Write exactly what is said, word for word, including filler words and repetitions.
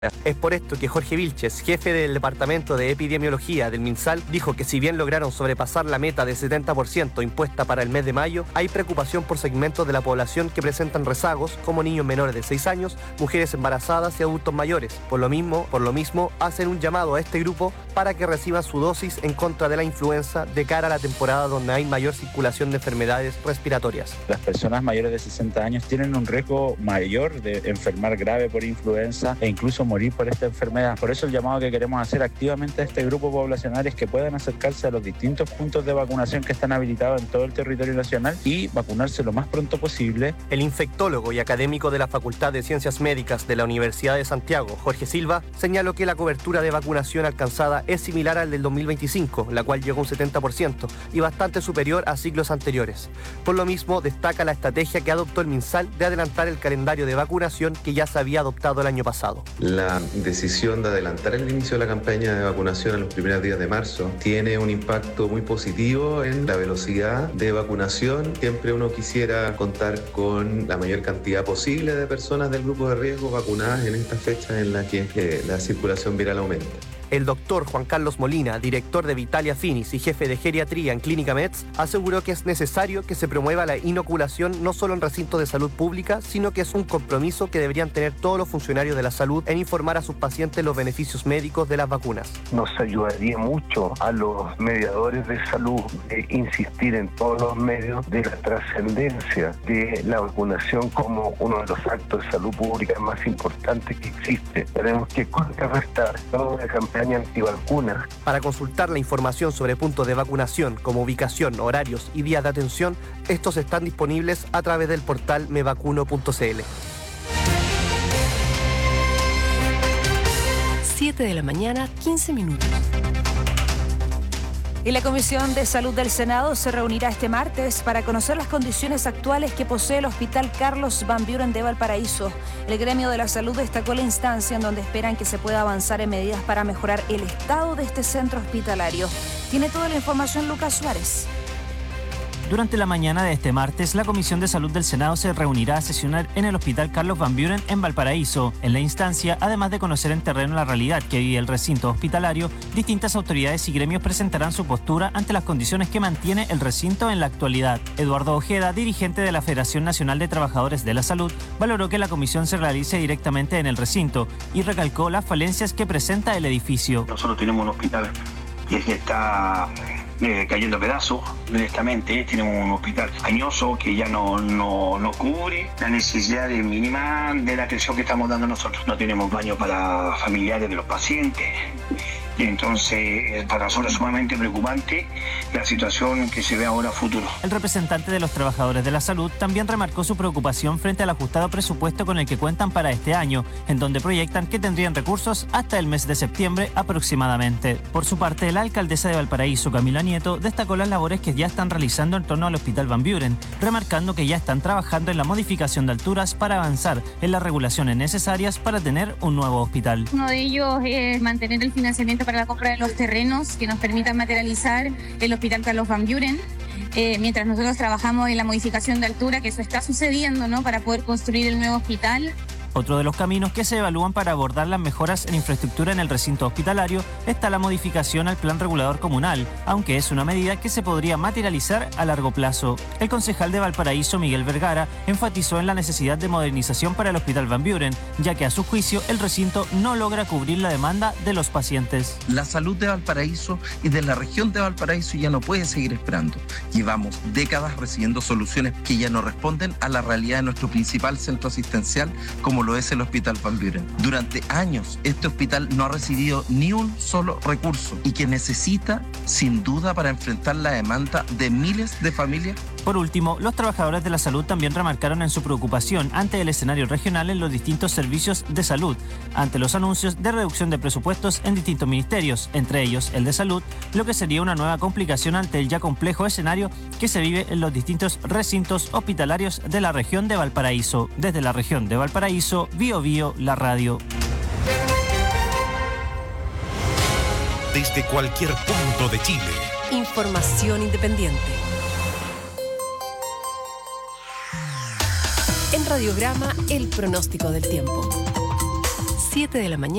Es por esto que Jorge Vilches, jefe del Departamento de Epidemiología del MinSal, dijo que si bien lograron sobrepasar la meta de setenta por ciento impuesta para el mes de mayo, hay preocupación por segmentos de la población que presentan rezagos, como niños menores de seis años, mujeres embarazadas y adultos mayores. Por lo mismo, por lo mismo, hacen un llamado a este grupo para que reciban su dosis en contra de la influenza de cara a la temporada donde hay mayor circulación de enfermedades respiratorias. Las personas mayores de sesenta años tienen un riesgo mayor de enfermar grave por influenza e incluso morir por esta enfermedad. Por eso el llamado que queremos hacer activamente a este grupo poblacional es que puedan acercarse a los distintos puntos de vacunación que están habilitados en todo el territorio nacional y vacunarse lo más pronto posible. El infectólogo y académico de la Facultad de Ciencias Médicas de la Universidad de Santiago, Jorge Silva, señaló que la cobertura de vacunación alcanzada es similar al del dos mil veinticinco, la cual llegó a un setenta por ciento y bastante superior a ciclos anteriores. Por lo mismo, destaca la estrategia que adoptó el MinSal de adelantar el calendario de vacunación que ya se había adoptado el año pasado. La decisión de adelantar el inicio de la campaña de vacunación a los primeros días de marzo tiene un impacto muy positivo en la velocidad de vacunación. Siempre uno quisiera contar con la mayor cantidad posible de personas del grupo de riesgo vacunadas en esta fecha en la que eh, la circulación viral aumenta. El doctor Juan Carlos Molina, director de Vitalia Finis y jefe de geriatría en Clínica Meds, aseguró que es necesario que se promueva la inoculación no solo en recintos de salud pública, sino que es un compromiso que deberían tener todos los funcionarios de la salud en informar a sus pacientes los beneficios médicos de las vacunas. Nos ayudaría mucho a los mediadores de salud de insistir en todos los medios de la trascendencia de la vacunación como uno de los actos de salud pública más importantes que existe. Tenemos que contrarrestar toda una campaña antivacunas. Para consultar la información sobre puntos de vacunación como ubicación, horarios y días de atención, estos están disponibles a través del portal me vacuno punto c l. siete de la mañana, quince minutos. Y la Comisión de Salud del Senado se reunirá este martes para conocer las condiciones actuales que posee el Hospital Carlos Van Buren de Valparaíso. El gremio de la salud destacó la instancia en donde esperan que se pueda avanzar en medidas para mejorar el estado de este centro hospitalario. Tiene toda la información Lucas Suárez. Durante la mañana de este martes, la Comisión de Salud del Senado se reunirá a sesionar en el Hospital Carlos Van Buren en Valparaíso. En la instancia, además de conocer en terreno la realidad que vive el recinto hospitalario, distintas autoridades y gremios presentarán su postura ante las condiciones que mantiene el recinto en la actualidad. Eduardo Ojeda, dirigente de la Federación Nacional de Trabajadores de la Salud, valoró que la comisión se realice directamente en el recinto y recalcó las falencias que presenta el edificio. Nosotros tenemos un hospital que está Eh, cayendo a pedazos directamente. Tenemos un hospital añoso que ya no, no, no cubre la necesidad de mínima de la atención que estamos dando nosotros. No tenemos baño para familiares de los pacientes. Y entonces, para nosotros es sumamente preocupante la situación que se ve ahora a futuro. El representante de los trabajadores de la salud también remarcó su preocupación frente al ajustado presupuesto con el que cuentan para este año, en donde proyectan que tendrían recursos hasta el mes de septiembre aproximadamente. Por su parte, la alcaldesa de Valparaíso, Camila Nieto, destacó las labores que ya están realizando en torno al Hospital Van Buren, remarcando que ya están trabajando en la modificación de alturas para avanzar en las regulaciones necesarias para tener un nuevo hospital. Uno de ellos es mantener el financiamiento para la compra de los terrenos que nos permitan materializar el Hospital Carlos Van Buren, eh, mientras nosotros trabajamos en la modificación de altura, que eso está sucediendo, ¿no?, para poder construir el nuevo hospital. Otro de los caminos que se evalúan para abordar las mejoras en infraestructura en el recinto hospitalario está la modificación al plan regulador comunal, aunque es una medida que se podría materializar a largo plazo. El concejal de Valparaíso, Miguel Vergara, enfatizó en la necesidad de modernización para el Hospital Van Buren, ya que a su juicio el recinto no logra cubrir la demanda de los pacientes. La salud de Valparaíso y de la región de Valparaíso ya no puede seguir esperando. Llevamos décadas recibiendo soluciones que ya no responden a la realidad de nuestro principal centro asistencial, como lo es el Hospital Van Buren. Durante años, este hospital no ha recibido ni un solo recurso y que necesita, sin duda, para enfrentar la demanda de miles de familias. Por último, los trabajadores de la salud también remarcaron en su preocupación ante el escenario regional en los distintos servicios de salud, ante los anuncios de reducción de presupuestos en distintos ministerios, entre ellos el de salud, lo que sería una nueva complicación ante el ya complejo escenario que se vive en los distintos recintos hospitalarios de la región de Valparaíso. Desde la región de Valparaíso, Bio Bio, la radio. Desde cualquier punto de Chile. Información independiente. En Radiograma, el pronóstico del tiempo. siete de la mañana.